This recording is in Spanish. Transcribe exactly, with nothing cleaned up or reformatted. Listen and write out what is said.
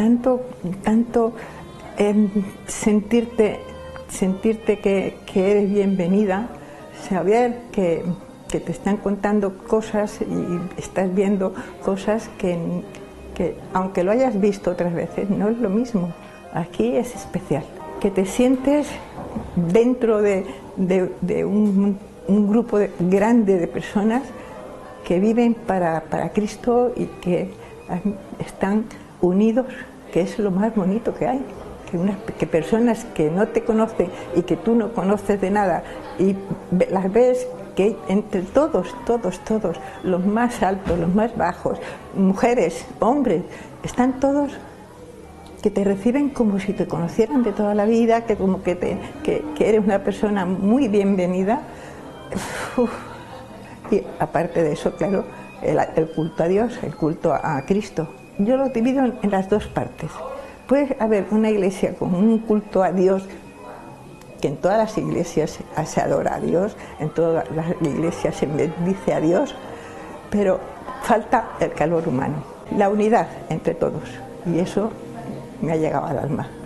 tanto, tanto eh, sentirte, sentirte que, que eres bienvenida, saber que, que te están contando cosas y estás viendo cosas que, que aunque lo hayas visto otras veces, no es lo mismo. Aquí es especial, que te sientes dentro de, de, de un, un grupo de, grande de personas que viven para, para Cristo y que están unidos, que es lo más bonito que hay. Que, unas, que personas que no te conocen y que tú no conoces de nada y las ves que entre todos, todos, todos, los más altos, los más bajos, mujeres, hombres, están todos que te reciben como si te conocieran de toda la vida, que como que, te, que, que eres una persona muy bienvenida. Uf. Y aparte de eso, claro, el, el culto a Dios, el culto a, a Cristo. Yo lo divido en, en las dos partes. Puede haber una iglesia con un culto a Dios, que en todas las iglesias se adora a Dios, en todas las iglesias se bendice a Dios, pero falta el calor humano, la unidad entre todos, y eso me ha llegado al alma.